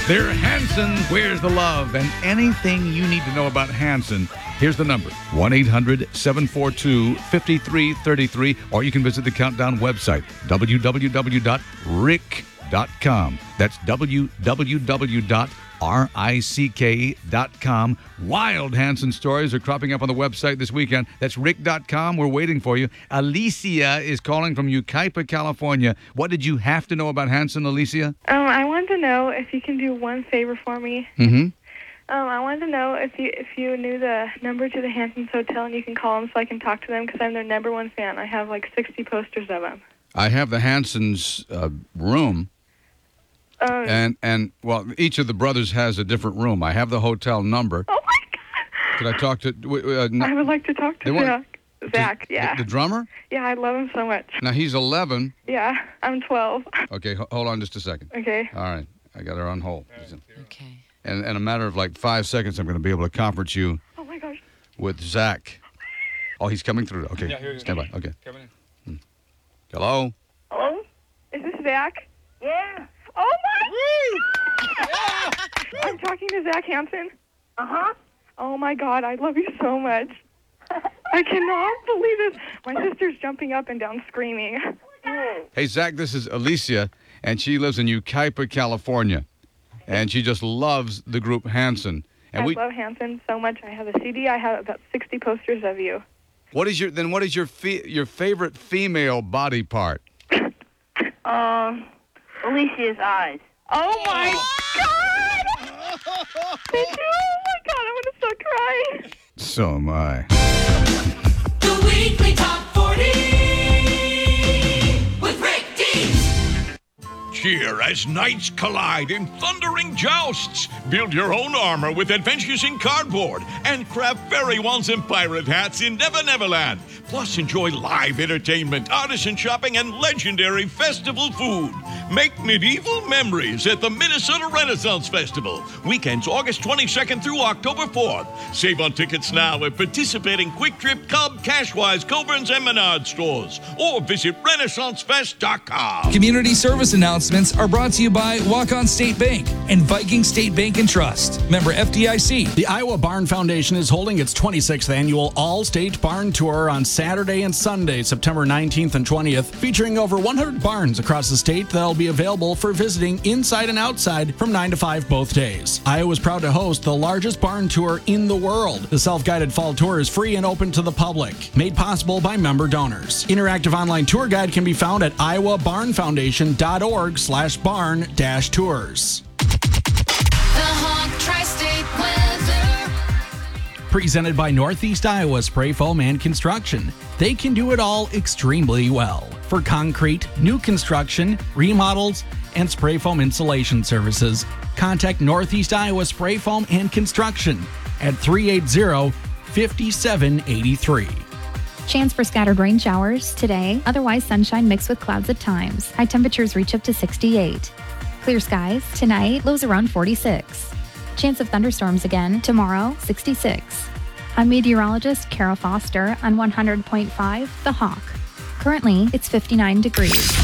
They're Hanson, Where's the Love? And anything you need to know about Hanson, here's the number, 1-800-742-5333, or you can visit the Countdown website, www.rick.com. That's www.rick.com. Wild Hanson stories are cropping up on the website this weekend. That's rick.com. We're waiting for you. Alicia is calling from Yucaipa, California. What did you have to know about Hanson, Alicia? I wanted to know if you can do one favor for me. Mm-hmm. I wanted to know if you knew the number to the Hanson's Hotel and you can call them so I can talk to them because I'm their number one fan. I have like 60 posters of them. I have the Hanson's room. And well, each of the brothers has a different room. I have the hotel number. Oh, my God. Could I talk to... I would like to talk to Zach. Zach, yeah. The drummer? Yeah, I love him so much. Now, he's 11. Yeah, I'm 12. Okay, hold on just a second. Okay. All right. I got her on hold. Okay. And in a matter of like 5 seconds, I'm going to be able to conference you Oh, my gosh. with Zach. Oh, he's coming through. Okay, Yeah, stand by. Okay. Coming in. Hello? Hello? Is this Zach? Yeah. Oh, my God! I'm talking to Zach Hanson. Uh-huh. Oh, my God, I love you so much. I cannot believe this. My sister's jumping up and down screaming. Hey, Zach, this is Alicia, and she lives in Yucaipa, California. And she just loves the group Hanson. And I love Hanson so much. I have a CD. I have about 60 posters of you. What is your favorite female body part? Alicia's eyes. Oh, my God! Thank you. Oh, my God, I'm going to start crying. So am I. The Weekly Top 40 with Rick Dees. Cheer as knights collide in thundering jousts. Build your own armor with Adventures in Cardboard and craft fairy wands and pirate hats in Never Neverland. Plus, enjoy live entertainment, artisan shopping, and legendary festival food. Make medieval memories at the Minnesota Renaissance Festival. Weekends August 22nd through October 4th. Save on tickets now at participating Quick Trip, Cub, Cashwise, Coburn's, and Menard stores. Or visit RenaissanceFest.com. Community service announcements are brought to you by Walk-On State Bank and Viking State Bank and Trust. Member FDIC. The Iowa Barn Foundation is holding its 26th annual All-State Barn Tour on Saturday and Sunday, September 19th and 20th, featuring over 100 barns across the state that'll be available for visiting inside and outside from 9 to 5 both days. Iowa is proud to host the largest barn tour in the world. The self-guided fall tour is free and open to the public, made possible by member donors. Interactive online tour guide can be found at iowabarnfoundation.org/barn-tours. The Hawk Tri-State Weather. Presented by Northeast Iowa Spray Foam and Construction. They can do it all extremely well. For concrete, new construction, remodels, and spray foam insulation services, contact Northeast Iowa Spray Foam and Construction at 380-5783. Chance for scattered rain showers today, otherwise sunshine mixed with clouds at times. High temperatures reach up to 68. Clear skies tonight, lows around 46. Chance of thunderstorms again tomorrow, 66. I'm meteorologist Carol Foster on 100.5 The Hawk. Currently, it's 59 degrees.